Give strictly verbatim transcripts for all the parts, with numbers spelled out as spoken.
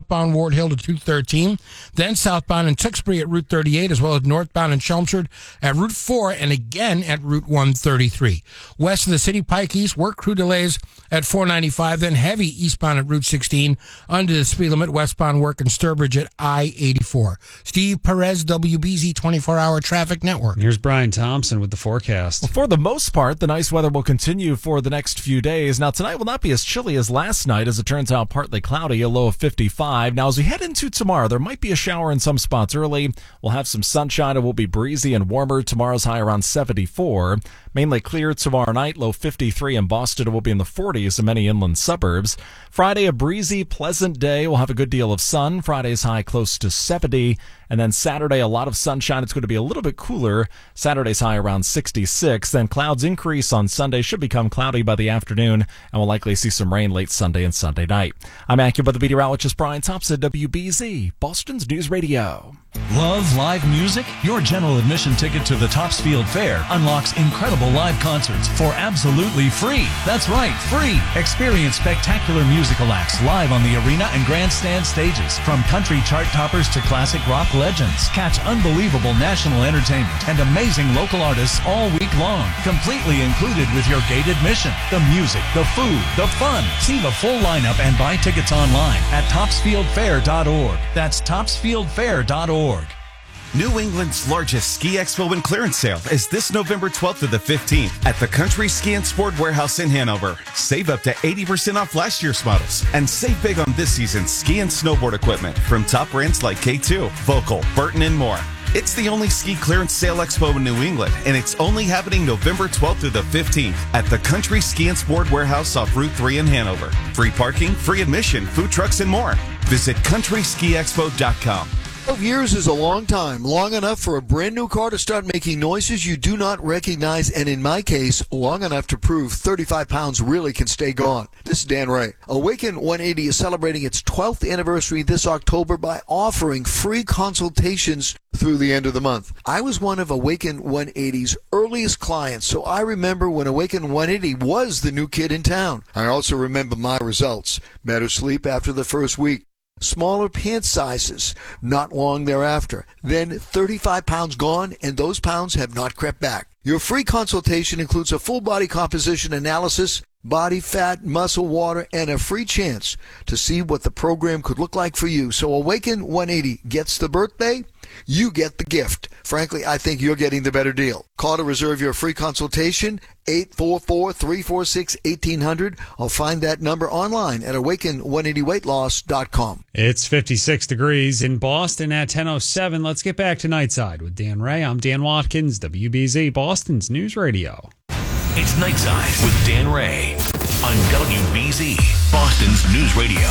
southbound Ward Hill to two thirteen, then southbound in Tewksbury at Route thirty-eight, as well as northbound in Chelmsford at Route four, and again at Route one thirty-three. West of the City Pike East, work crew delays at four ninety-five, then heavy eastbound at Route sixteen, under the speed limit, westbound work in Sturbridge at I eighty-four. Steve Perez, W B Z twenty-four hour Traffic Network. Here's Brian Thompson with the forecast. Well, for the most part, the nice weather will continue for the next few days. Now, tonight will not be as chilly as last night, as it turns out partly cloudy, a low of fifty-five. Now, as we head into tomorrow, there might be a shower in some spots early. We'll have some sunshine. It will be breezy and warmer. Tomorrow's high around seventy-four. Mainly clear tomorrow night, low fifty-three in Boston. It will be in the forties in many inland suburbs. Friday, a breezy, pleasant day. We'll have a good deal of sun. Friday's high close to seventy. And then Saturday, a lot of sunshine. It's going to be a little bit cooler. Saturday's high around sixty-six. Then clouds increase on Sunday. Should become cloudy by the afternoon. And we'll likely see some rain late Sunday and Sunday night. I'm AccuWeather meteorologist Brian Thompson, W B Z, Boston's News Radio. Love live music? Your general admission ticket to the Topsfield Fair unlocks incredible live concerts for absolutely free. That's right, free. Experience spectacular musical acts live on the arena and grandstand stages. From country chart toppers to classic rock legends. Catch unbelievable national entertainment and amazing local artists all week long. Completely included with your gate admission. The music, the food, the fun. See the full lineup and buy tickets online at topsfield fair dot org. That's topsfield fair dot org. New England's largest ski expo and clearance sale is this November twelfth to the fifteenth at the Country Ski and Sport Warehouse in Hanover. Save up to eighty percent off last year's models and save big on this season's ski and snowboard equipment from top brands like K two, Volkel, Burton, and more. It's the only ski clearance sale expo in New England, and it's only happening November twelfth through the fifteenth at the Country Ski and Sport Warehouse off Route three in Hanover. Free parking, free admission, food trucks, and more. Visit country ski expo dot com. twelve years is a long time, long enough for a brand new car to start making noises you do not recognize, and in my case, long enough to prove thirty-five pounds really can stay gone. This is Dan Ray. Awaken one eighty is celebrating its twelfth anniversary this October by offering free consultations through the end of the month. I was one of Awaken one eighty's earliest clients, so I remember when Awaken one eighty was the new kid in town. I also remember my results. Better sleep after the first week. Smaller pant sizes not long thereafter. Then thirty-five pounds gone, and those pounds have not crept back. Your free consultation includes a full body composition analysis, body fat, muscle, water, and a free chance to see what the program could look like for you. So Awaken one eighty gets the birthday, you get the gift. Frankly, I think you're getting the better deal. Call to reserve your free consultation, eight four four, three four six, one eight hundred. I'll find that number online at awaken one eighty weight loss dot com. It's fifty-six degrees in Boston at ten oh seven. Let's get back to Nightside with Dan Ray. I'm Dan Watkins, W B Z, Boston's News Radio. It's Nightside with Dan Ray on W B Z, Boston's News Radio.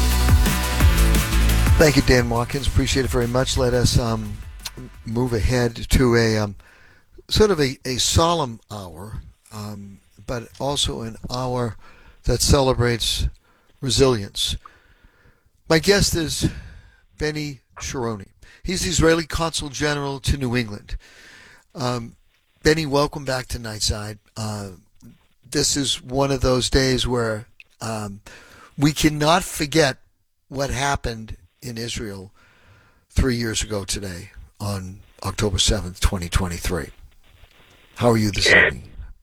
Thank you, Dan Watkins. Appreciate it very much. Let us um, move ahead to a um, sort of a, a solemn hour, um, but also an hour that celebrates resilience. My guest is Benny Shironi. He's the Israeli Consul General to New England. Um, Benny, welcome back to Nightside. Uh, this is one of those days where um, we cannot forget what happened in Israel three years ago today on October seventh, twenty twenty-three. How are you this evening?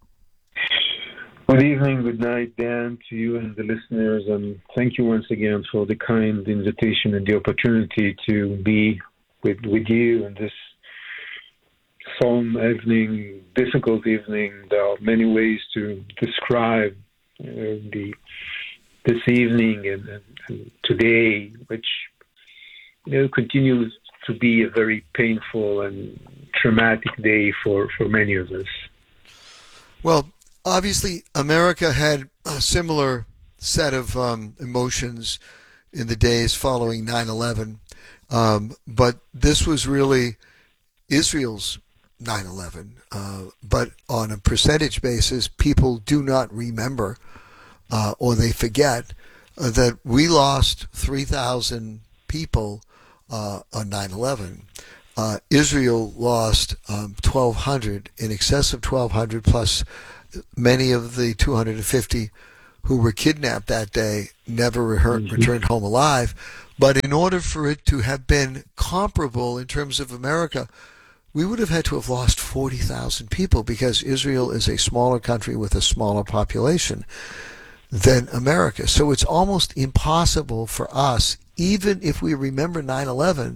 Good evening, good night, Dan, to you and the listeners, and thank you once again for the kind invitation and the opportunity to be with, with you in this solemn evening, difficult evening. There are many ways to describe uh, the this evening and, and, and today, which you know continues to be a very painful and traumatic day for, for many of us. Well, obviously, America had a similar set of um, emotions in the days following nine eleven, um, but this was really Israel's nine eleven. Uh, but on a percentage basis, people do not remember uh, or they forget uh, that we lost three thousand people uh, on nine eleven. Uh, Israel lost um, twelve hundred, in excess of twelve hundred, plus many of the two hundred fifty who were kidnapped that day never reheard, mm-hmm. returned home alive. But in order for it to have been comparable in terms of America, we would have had to have lost forty thousand people, because Israel is a smaller country with a smaller population than America. So it's almost impossible for us, even if we remember nine eleven,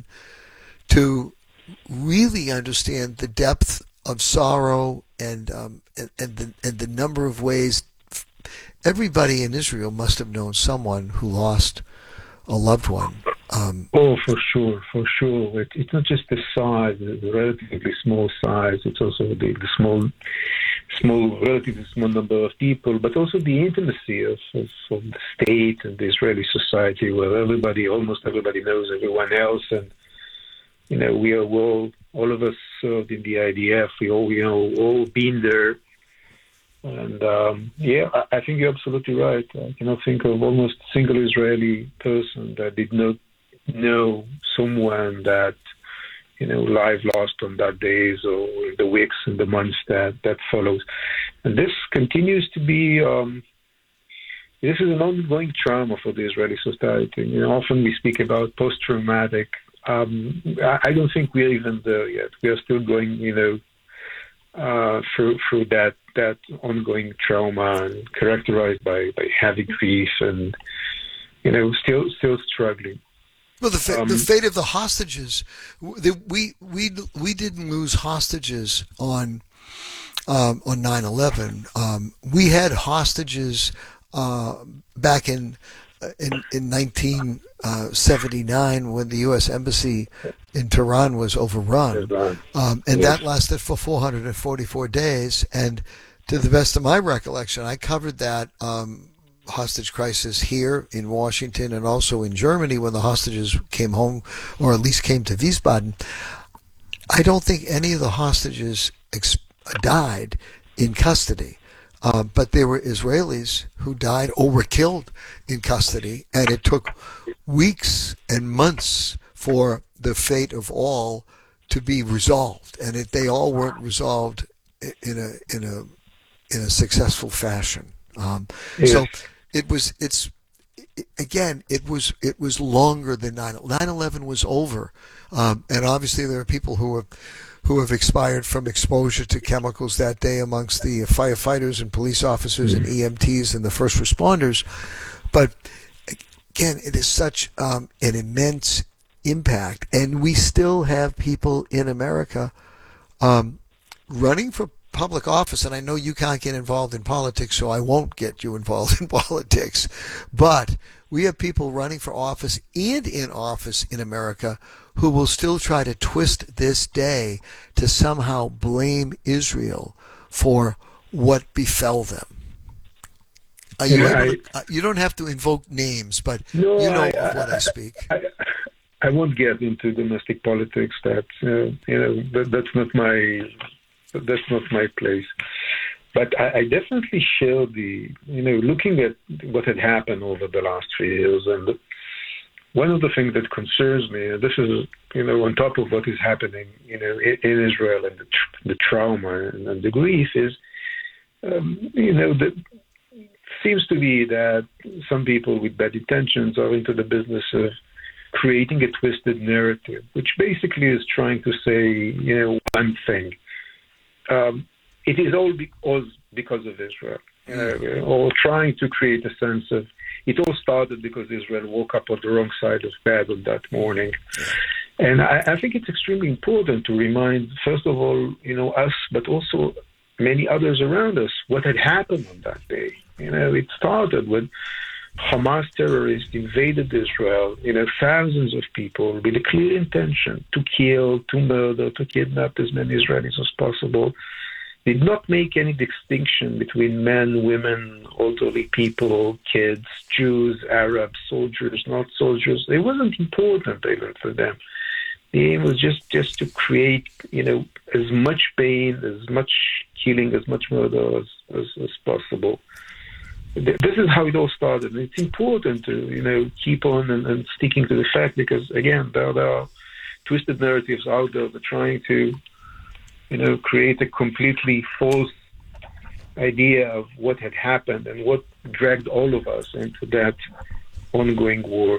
to really understand the depth of sorrow and um, and, and, the, and the number of ways. Everybody in Israel must have known someone who lost a loved one. Um, oh, for sure, for sure. It, it's not just the size, the, the relatively small size. It's also the, the small, small, relatively small number of people, but also the intimacy of, of, of the state and the Israeli society, where everybody, almost everybody, knows everyone else, and you know, we are all, all of us served in the I D F. We all, you know, all been there. And um, yeah, I, I think you're absolutely right. I cannot think of almost a single Israeli person that did not know someone that, you know, life lost on that days or the weeks and the months that, that follows. And this continues to be, um, this is an ongoing trauma for the Israeli society. You know, often we speak about post-traumatic. Um, I, I don't think we're even there yet. We are still going, you know, uh, through through that that ongoing trauma, and characterized by, by heavy grief, and you know, still still struggling. Well, the, fa- um, the fate of the hostages. The, we we we didn't lose hostages on um, on nine eleven. Um, we had hostages uh, back in in in nineteen seventy-nine when the U S Embassy in Tehran was overrun, um, and yes. that lasted for four hundred forty-four days. And to the best of my recollection, I covered that um, hostage crisis here in Washington and also in Germany when the hostages came home, or at least came to Wiesbaden. I don't think any of the hostages ex- died in custody. Uh, but there were Israelis who died or were killed in custody, and it took weeks and months for the fate of all to be resolved, and it, they all weren't resolved in a in a in a successful fashion. Um, yes. So it was. It's it, again. It was. It was longer than nine eleven was over, um, and obviously there are people who have. who have expired from exposure to chemicals that day amongst the firefighters and police officers and E M Ts and the first responders. But again, it is such um, an immense impact. And we still have people in America um, running for public office. And I know you can't get involved in politics, so I won't get you involved in politics. But we have people running for office and in office in America who will still try to twist this day to somehow blame Israel for what befell them. Are you, yeah, able to, I, you don't have to invoke names, but no, you know I, of what I, I speak. I, I won't get into domestic politics. That uh, you know, that, that's not my that's not my place. But I, I definitely share the, you know, looking at what had happened over the last three years, and the, one of the things that concerns me, and this is, you know, on top of what is happening, you know, in, in Israel and the, the trauma and, and the grief is, um, you know, that seems to be that some people with bad intentions are into the business of creating a twisted narrative, which basically is trying to say, you know, one thing. Um, it is all because, because of Israel, you know, or trying to create a sense of, it all started because Israel woke up on the wrong side of bed on that morning. And I, I think it's extremely important to remind, first of all, you know, us, but also many others around us, what had happened on that day. You know, it started when Hamas terrorists invaded Israel, you know, thousands of people with a clear intention to kill, to murder, to kidnap as many Israelis as possible. Did not make any distinction between men, women, elderly people, kids, Jews, Arabs, soldiers, not soldiers. It wasn't important even for them. The aim was just, just to create, you know, as much pain, as much killing, as much murder as, as, as possible. This is how it all started. And it's important to, you know, keep on and, and sticking to the fact, because, again, there, there are twisted narratives out there that are trying to, you know, create a completely false idea of what had happened and what dragged all of us into that ongoing war.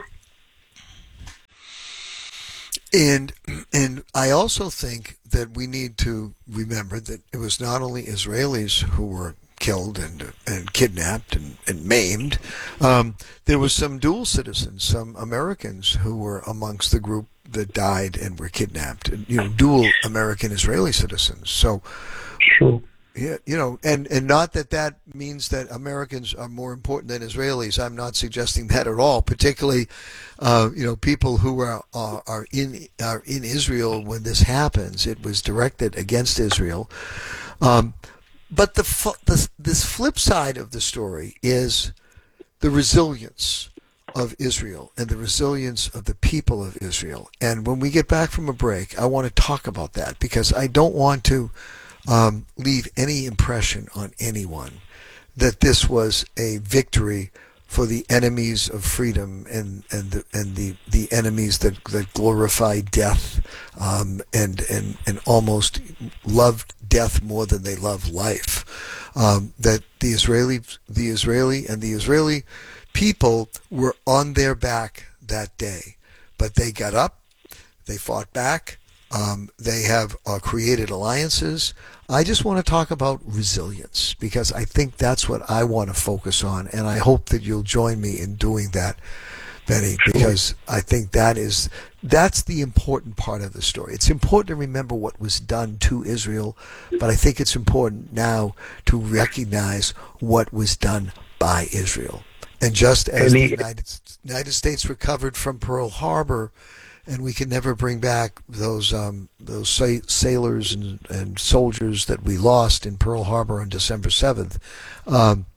And and I also think that we need to remember that it was not only Israelis who were killed and and kidnapped and, and maimed. Um, there was some dual citizens, some Americans who were amongst the group that died and were kidnapped. You know, dual American-Israeli citizens. So, sure. Yeah, you know, and, and not that that means that Americans are more important than Israelis. I'm not suggesting that at all. Particularly, uh, you know, people who are are, are in are in Israel when this happens. It was directed against Israel. Um, but the, the this flip side of the story is the resilience of Israel and the resilience of the people of Israel. And when we get back from a break, I want to talk about that because I don't want to Um, leave any impression on anyone that this was a victory for the enemies of freedom and and the, and the, the enemies that, that glorify death um, and and and almost loved death more than they love life. Um, that the Israeli the Israeli and the Israeli people were on their back that day, but they got up, they fought back. Um, they have uh, created alliances. I just want to talk about resilience because I think that's what I want to focus on, and I hope that you'll join me in doing that, Benny, because I think that is that's the important part of the story. It's important to remember what was done to Israel, but I think it's important now to recognize what was done by Israel. And just as the United, United States recovered from Pearl Harbor, and we can never bring back those um, those sa- sailors and, and soldiers that we lost in Pearl Harbor on December seventh. Um,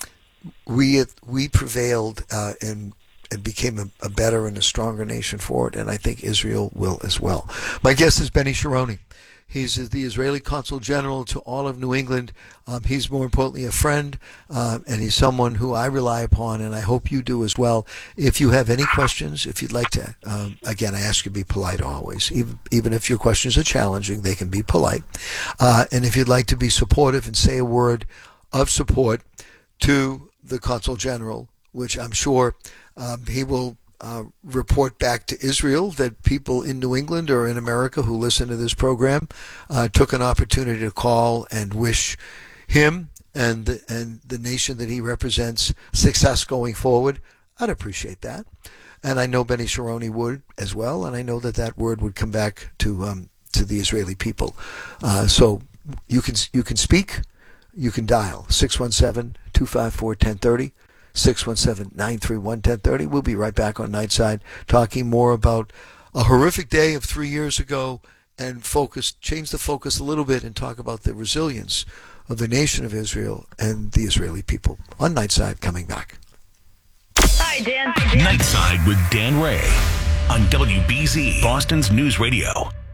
we we prevailed uh, and and became a, a better and a stronger nation for it, and I think Israel will as well. My guest is Benny Sharoney. He's the Israeli Consul General to all of New England. Um, he's more importantly a friend, uh, and he's someone who I rely upon, and I hope you do as well. If you have any questions, if you'd like to, um, again, I ask you to be polite always. Even, even if your questions are challenging, they can be polite. Uh, and if you'd like to be supportive and say a word of support to the Consul General, which I'm sure um, he will Uh, report back to Israel that people in New England or in America who listen to this program uh, took an opportunity to call and wish him and the, and the nation that he represents success going forward. I'd appreciate that. And I know Benny Sharoney would as well, and I know that that word would come back to um, to the Israeli people. Uh, so you can you can speak, you can dial six one seven, two five four, one zero three zero. six one seven, nine three one, one zero three zero. We'll be right back on Nightside talking more about a horrific day of three years ago and focus, change the focus a little bit and talk about the resilience of the nation of Israel and the Israeli people. On Nightside, coming back. Hi, Dan. Hi, Dan. Nightside with Dan Ray on W B Z, Boston's News Radio.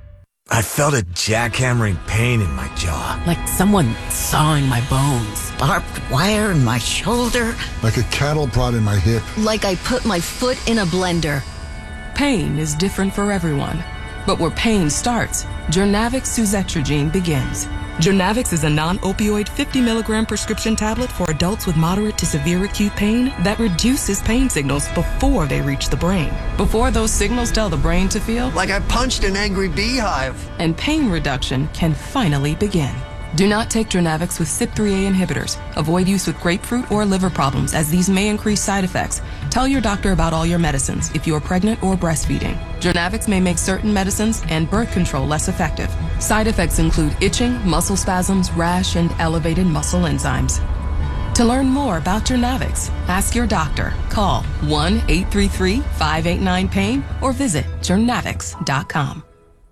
I felt a jackhammering pain in my jaw. Like someone sawing my bones. Barbed wire in my shoulder. Like a cattle prod in my hip. Like I put my foot in a blender. Pain is different for everyone. But where pain starts, Jurnavix suzetrigine begins. Jurnavix is a non-opioid fifty milligram prescription tablet for adults with moderate to severe acute pain that reduces pain signals before they reach the brain. Before those signals tell the brain to feel like I punched an angry beehive. And pain reduction can finally begin. Do not take Jurnavix with C Y P three A inhibitors. Avoid use with grapefruit or liver problems, as these may increase side effects. Tell your doctor about all your medicines if you are pregnant or breastfeeding. Jurnavix may make certain medicines and birth control less effective. Side effects include itching, muscle spasms, rash, and elevated muscle enzymes. To learn more about Jurnavix, ask your doctor. Call one eight three three, five eight nine, pain or visit jurnavix dot com.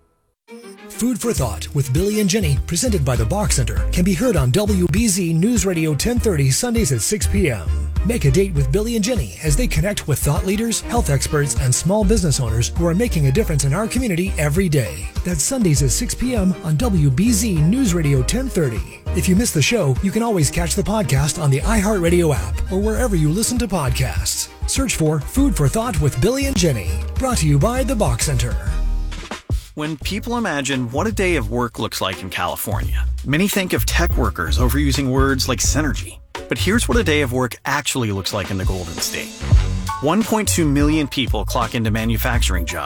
Food for Thought with Billy and Jenny, presented by the Bach Center, can be heard on W B Z News Radio ten thirty Sundays at six p.m. Make a date with Billy and Jenny as they connect with thought leaders, health experts, and small business owners who are making a difference in our community every day. That's Sundays at six p.m. on W B Z News Radio ten thirty. If you miss the show, you can always catch the podcast on the iHeartRadio app or wherever you listen to podcasts. Search for Food for Thought with Billy and Jenny. Brought to you by the Bach Center. When people imagine what a day of work looks like in California, many think of tech workers overusing words like synergy. But here's what a day of work actually looks like in the Golden State. one point two million people clock into manufacturing jobs.